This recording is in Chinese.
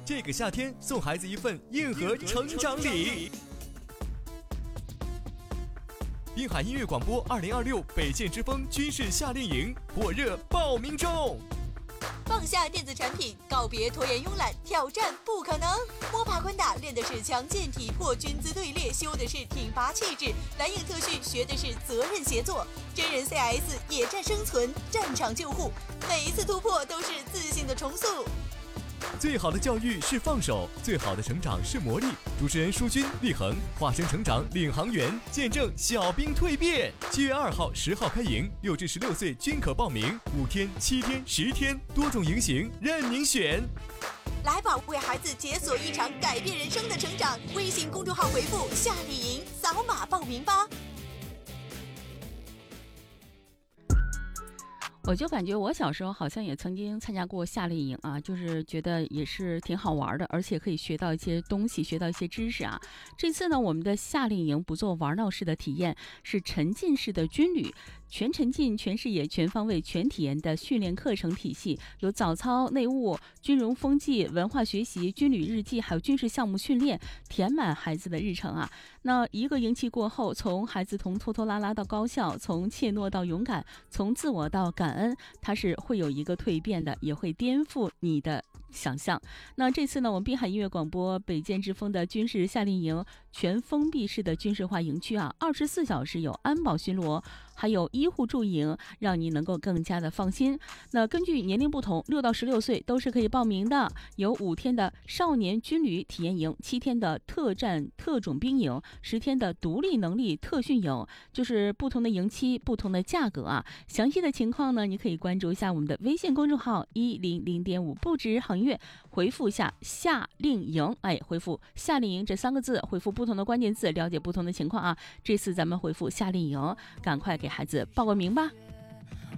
这个夏天送孩子一份硬核成长礼。滨海音乐广播2026北剑之风军事夏令营火热报名中。 放下电子产品，告别拖延慵懒，挑战不可能。摸爬滚打练的是强健体魄，军姿队列修的是挺拔气质，蓝影特训学的是责任协作，真人 CIS 野战生存，战场救护，每一次突破都是自信的重塑。 最好的教育是放手，最好的成长是磨砺。主持人舒军、立恒化身成长领航员，见证小兵蜕变。7月2号、10号开营，6至16岁均可报名，5天、7天、10天，多种营型任您选。 来吧，为孩子解锁一场改变人生的成长。微信公众号回复夏令营，扫码报名吧。 我就感觉我小时候好像也曾经参加过夏令营啊，就是觉得也是挺好玩的，而且可以学到一些东西，学到一些知识啊。这次呢，我们的夏令营不做玩闹式的体验，是沉浸式的军旅，全沉浸、全视野、全方位、全体验的训练课程体系，有早操、内务、军容风纪、文化学习、军旅日记，还有军事项目训练，填满孩子的日程啊。那一个营期过后，从孩子从拖拖拉拉到高效，从怯懦到勇敢，从自我到感恩，它是会有一个蜕变的，也会颠覆你的想象。那这次呢，我们滨海音乐广播北剑之风的军事夏令营全封闭式的军事化营区啊，24小时有安保巡逻，还有医护驻营，让你能够更加的放心。那根据年龄不同，6到16岁都是可以报名的，有5天的少年军旅体验营，7天的特战特种兵营，10天的独立能力特训营，就是不同的营期不同的价格啊。详细的情况呢，你可以关注一下我们的微信公众号100.5不止好音乐，回复下夏令营，回复夏令营这3个字，回复不同的关键字，了解不同的情况啊。这次咱们回复夏令营，赶快给孩子报个名吧。